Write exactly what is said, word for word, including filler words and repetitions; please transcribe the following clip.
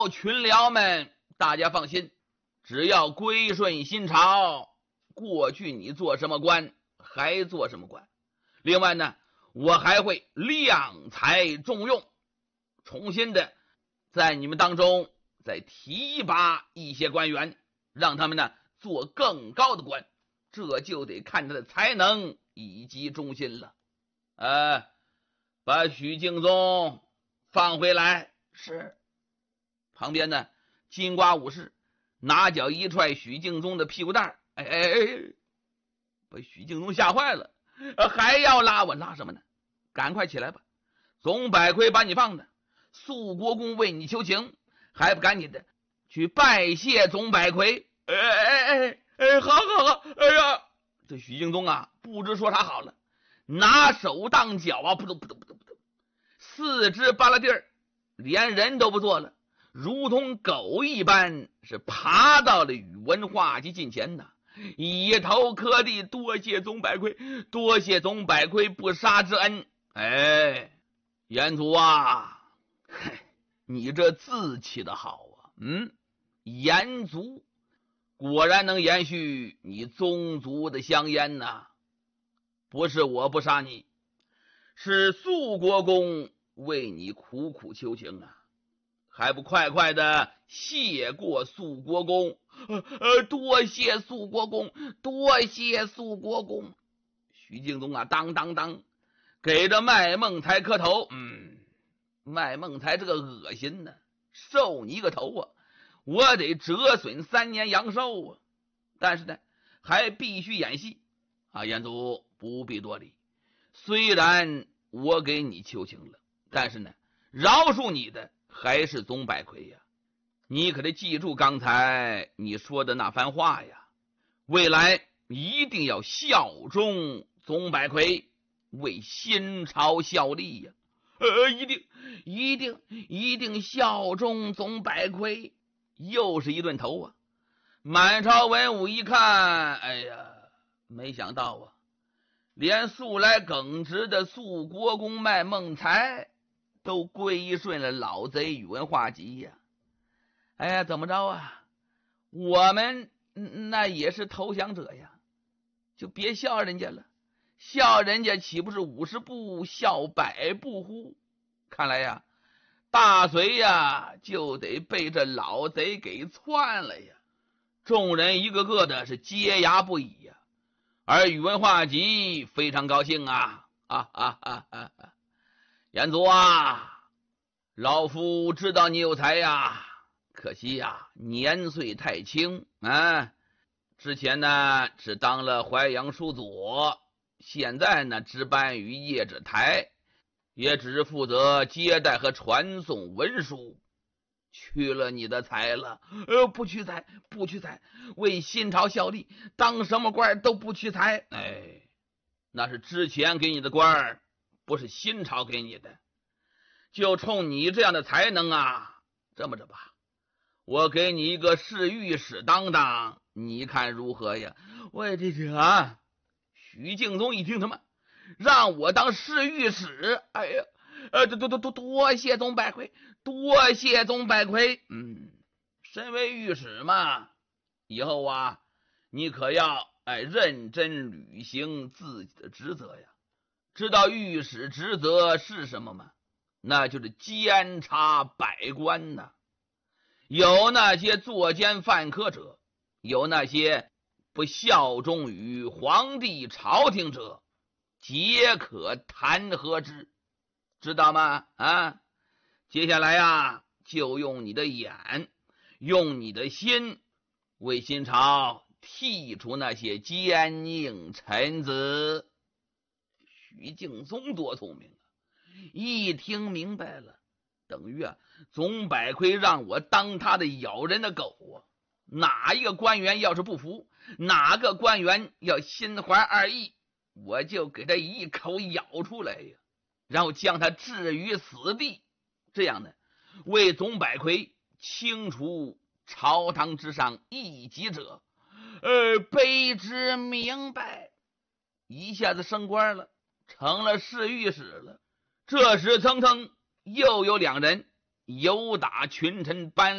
群僚们，大家放心，只要归顺新朝，过去你做什么官还做什么官。另外呢，我还会量才重用，重新的在你们当中再提拔一些官员，让他们呢做更高的官，这就得看他的才能以及忠心了。呃，把许敬宗放回来。是。旁边呢，金瓜武士拿脚一踹许敬宗的屁股蛋，哎哎哎，把许敬宗吓坏了，还要拉我拉什么呢？赶快起来吧！总百亏把你放的，肃国公为你求情，还不赶紧的去拜谢总百亏？哎哎哎哎，好好好！哎呀，这许敬宗啊，不知说啥好了，拿手当脚啊，扑通扑通扑通扑通，四肢扒拉地儿，连人都不做了，如同狗一般，是爬到了宇文化及近前呐，一头磕地，多谢总百亏，多谢总百亏不杀之恩。哎，严族啊，嘿，你这字起得好啊！嗯，严族果然能延续你宗族的香烟呐。不是我不杀你，是肃国公为你苦苦求情啊，还不快快的谢过肃国公？呃呃，多谢肃国公，多谢肃国公。许敬宗啊，当当当，给这麦孟才磕头。嗯，麦孟才这个恶心呢，受你一个头啊，我得折损三年阳寿啊！但是呢，还必须演戏啊！严祖不必多礼，虽然我给你求情了，但是呢，饶恕你的还是总百亏呀！你可得记住刚才你说的那番话呀，未来一定要效忠总百亏，为新朝效力呀！呃，一定一定一定效忠总百亏。又是一顿头啊！满朝文武一看，哎呀，没想到啊，连素来耿直的肃国公麦孟才都归顺了老贼宇文化及呀！哎呀，怎么着啊？我们那也是投降者呀，就别笑人家了，笑人家岂不是五十步笑百步乎？看来呀，大隋呀就得被这老贼给篡了呀！众人一个个的是接牙不已呀，而宇文化及非常高兴啊！啊啊啊啊啊！严族啊，老夫知道你有才呀，可惜呀年岁太轻啊！之前呢只当了淮阳书左，现在呢值班于谒者台，也只负责接待和传送文书，去了你的才了。呃，不屈才，不屈才，为新朝效力，当什么官都不屈才。哎，那是之前给你的官，不是新朝给你的。就冲你这样的才能啊，这么着吧，我给你一个侍御史当当，你看如何呀？我这这啊，许敬宗一听他妈让我当侍御史，哎呀，呃，多多多多多谢总百亏，多谢总百亏。嗯，身为御史嘛，以后啊，你可要哎认真履行自己的职责呀。知道御史职责是什么吗？那就是监察百官呐。有那些作奸犯科者，有那些不效忠于皇帝朝廷者，皆可弹劾之，知道吗？啊，接下来啊，就用你的眼，用你的心，为新朝剔除那些奸佞臣子。许敬宗多聪明啊，一听明白了，等于啊，总百亏让我当他的咬人的狗啊！哪一个官员要是不服，哪个官员要心怀二意，我就给他一口咬出来呀，然后将他置于死地。这样呢，为总百亏清除朝堂之上异己者，呃，卑职明白。一下子升官了，成了侍御史了。这时蹭蹭又有两人由打群臣搬